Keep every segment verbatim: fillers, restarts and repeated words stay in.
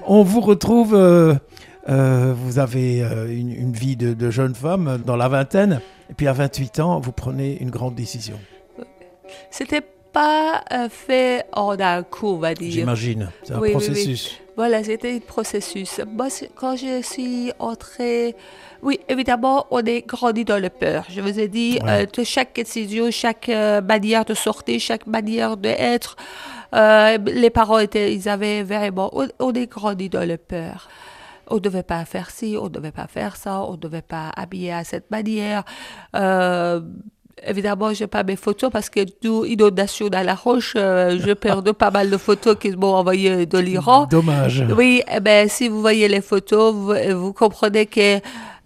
On vous retrouve, euh, euh, vous avez euh, une, une vie de, de jeune femme dans la vingtaine, et puis à vingt-huit ans, vous prenez une grande décision. C'était pas euh, fait en un coup, on va dire. J'imagine, c'est un Oui, oui, processus. oui. Voilà, c'était un processus. Moi, c'est- quand je suis entrée, oui, évidemment, on est grandi dans le peur. Je vous ai dit, Ouais. euh, de chaque décision, chaque euh, manière de sortir, chaque manière d'être, euh, les parents étaient, ils avaient vraiment, on, on est grandi dans le peur. On ne devait pas faire ci, on ne devait pas faire ça, on ne devait pas habiller à cette manière. Euh, Évidemment, je n'ai pas mes photos parce que d'où inondation dans la roche, euh, je perds pas mal de photos qu'ils m'ont envoyées de l'Iran. Dommage. Oui, eh ben, si vous voyez les photos, vous, vous comprenez que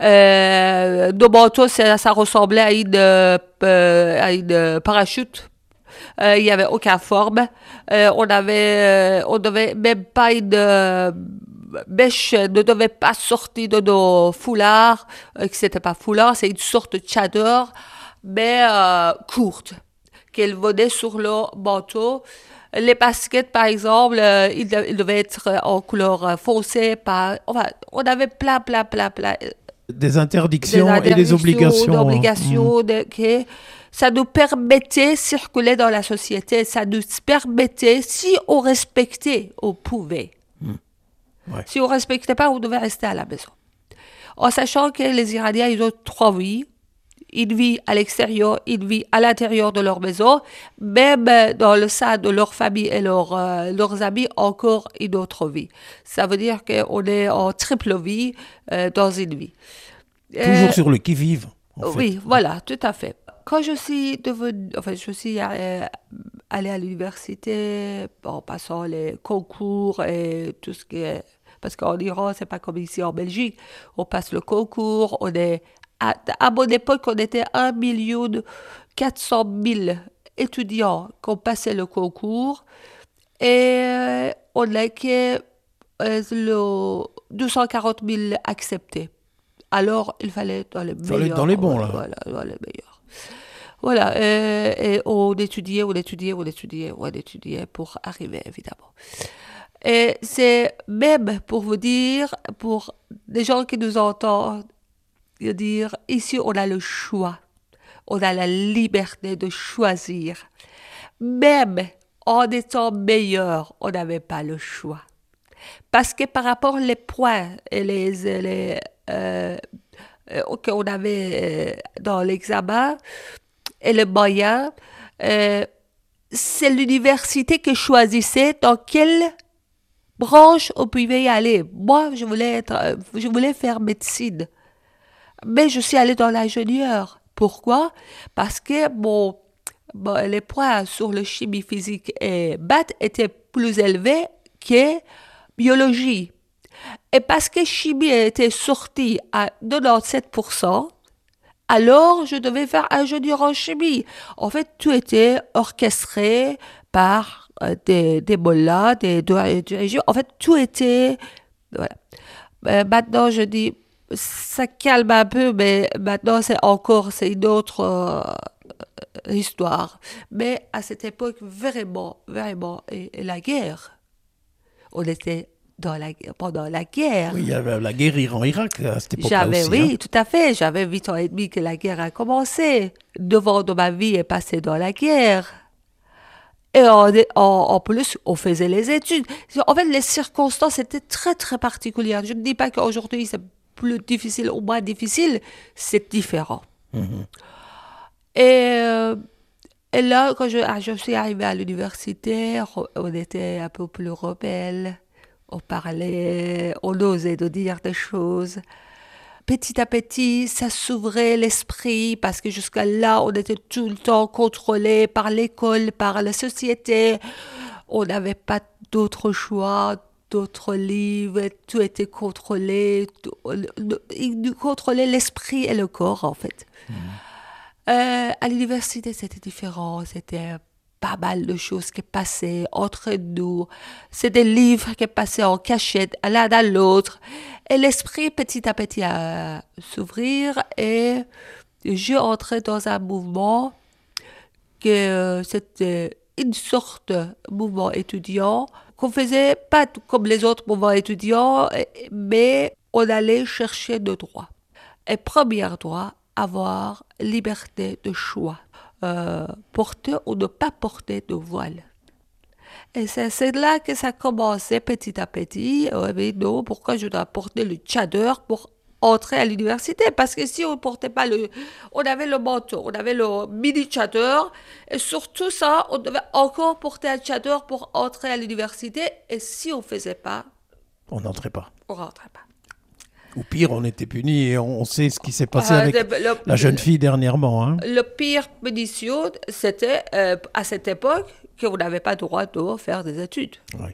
euh, nos manteaux, ça, ça ressemblait à une, euh, à une parachute. Euh, Il n'y avait aucune forme. Euh, on avait, euh, on devait même pas une euh, bêche ne devait pas sortir de nos foulards, euh, que c'était pas foulard, c'est une sorte de chador, mais euh, courte, qu'elle venait sur le manteau. Les baskets, par exemple, euh, ils, de- ils devaient être en couleur euh, foncée. Pas, enfin, on avait plein, plein, plein, plein Des des interdictions et des interdictions, obligations. d'obligations, de, que ça nous permettait de circuler dans la société, ça nous permettait, si on respectait, on pouvait. Mm. Ouais. Si on ne respectait pas, on devait rester à la maison. En sachant que les Iraniens, ils ont trois vies. Une vie à l'extérieur, une vie à l'intérieur de leur maison, même dans le sein de leur famille et leur, euh, leurs amis, encore une autre vie. Ça veut dire qu'on est en triple vie euh, dans une vie. Toujours Euh, sur le qui-vive. En oui, fait. voilà, tout à fait. Quand je suis devenue, enfin, je suis euh, allée à l'université en passant les concours et tout ce qui est. Parce qu'en Iran, c'est pas comme ici en Belgique. On passe le concours, on est. À, à mon époque, on était un million quatre cent mille étudiants qui ont passé le concours et euh, on n'a que euh, le deux cent quarante mille acceptés. Alors, il fallait être dans les Il fallait être meilleurs. dans les bons, Voilà, là. voilà, dans les meilleurs. Voilà, euh, et on étudiait, on étudiait, on étudiait, on étudiait pour arriver, évidemment. Et c'est même pour vous dire, pour les gens qui nous entendent, de dire, ici, on a le choix. On a la liberté de choisir. Même en étant meilleur, on n'avait pas le choix. Parce que par rapport aux points et les, les euh, euh, qu'on avait euh, dans l'examen et le moyen, euh, c'est l'université qui choisissait dans quelle branche on pouvait y aller. Moi, je voulais, être, euh, je voulais faire médecine, mais je suis allée dans l'ingénieur. Pourquoi? Parce que mon, bon, les points sur le chimie physique et maths étaient plus élevés que biologie. Et parce que chimie était sortie à quatre-vingt-dix-sept pour cent, alors je devais faire ingénieur en chimie. En fait, tout était orchestré par euh, des, des mollahs, des dirigeants. En fait, tout était... Voilà. Euh, maintenant, je dis, ça calme un peu, mais maintenant, c'est encore, c'est une autre euh, histoire. Mais à cette époque, vraiment, vraiment, et, et la guerre, on était dans la, pendant la guerre. Oui, il y avait la guerre Iran-Irak à cette époque-là J'avais, aussi. oui, hein. tout à fait. J'avais huit ans et demi que la guerre a commencé. Devant de ma vie est passé dans la guerre. Et en, en, en plus, on faisait les études. En fait, les circonstances étaient très, très particulières. Je ne dis pas qu'aujourd'hui, c'est plus difficile ou moins difficile. C'est différent. Mhm. Et, euh, et là, quand je, ah, je suis arrivée à l'université, on était un peu plus rebelles. On parlait, on osait de dire des choses. Petit à petit, ça s'ouvrait l'esprit parce que jusqu'à là, on était tout le temps contrôlé par l'école, par la société. On n'avait pas d'autre choix, d'autres livres, tout était contrôlé. Tout, il contrôlait l'esprit et le corps, en fait. Mmh. Euh, à l'université, c'était différent. C'était pas mal de choses qui passaient entre nous. C'est des livres qui passaient en cachette, l'un à l'autre. Et l'esprit, petit à petit, à s'ouvrir. Et j'ai entré dans un mouvement que c'était une sorte de mouvement étudiant qu'on faisait pas t- comme les autres mouvements étudiants, eh, mais on allait chercher nos droits. Et premier droit, avoir liberté de choix. Euh, porter ou ne pas porter de voile. Et c'est, c'est là que ça commençait petit à petit. Euh, mais non, pourquoi je dois porter le tchador pour entrer à l'université? Parce que si on portait pas le... On avait le manteau, on avait le mini tchador. Et surtout ça, on devait encore porter un tchador pour entrer à l'université. Et si on faisait pas, On n'entrait pas. on rentrait pas. Ou pire, on était punis et on sait ce qui s'est passé Ah, avec le, le- la jeune fille dernièrement. Hein. le pire punition, c'était euh, à cette époque qu'on n'avait pas le droit de faire des études. Ouais,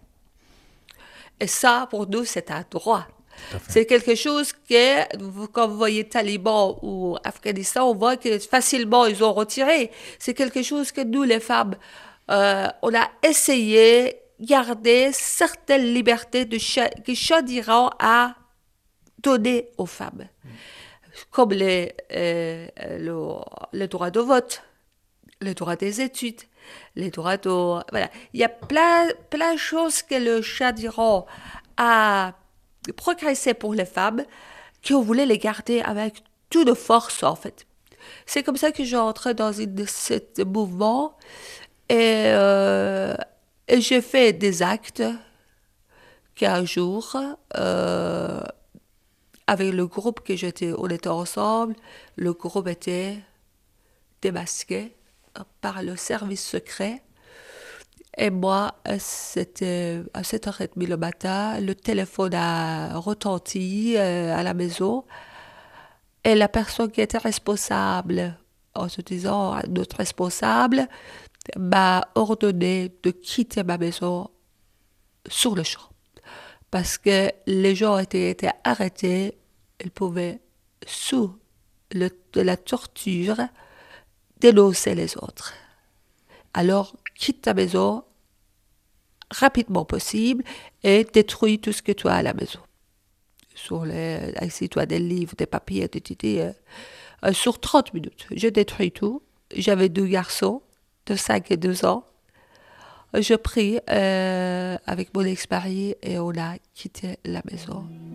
Et ça, pour nous, c'est un droit. tout à fait. C'est quelque chose que, vous- quand vous voyez Taliban ou Afghanistan, on voit que facilement ils ont retiré. C'est quelque chose que nous, les femmes, euh, on a essayé de garder certaines libertés de Shah, que Shah d'Iran a données aux femmes. Comme les, euh, le, le droit de vote, le droit des études, les droits de... Voilà. Il y a plein, plein de choses que le Shah d'Iran a progressé pour les femmes, qu'on voulait les garder avec toute force, en fait. C'est comme ça que j'ai entré dans une, ce mouvement et, euh, et j'ai fait des actes qu'un jour, euh, avec le groupe que j'étais, on était ensemble, le groupe était démasqué par le service secret. Et moi, c'était à sept heures trente le matin, le téléphone a retenti euh, à la maison. Et la personne qui était responsable, en se disant, notre responsable, m'a ordonné de quitter ma maison sur le champ. Parce que les gens étaient, étaient arrêtés, ils pouvaient, sous le, de la torture, dénoncer les autres. Alors, quitte ta maison rapidement possible et détruis tout ce que tu as à la maison. Sur les, si tu as des livres, des papiers, des idées, euh, euh, sur trente minutes. Je détruis tout. J'avais deux garçons de cinq et deux ans. Je pris euh, avec mon ex-mari et on a quitté la maison.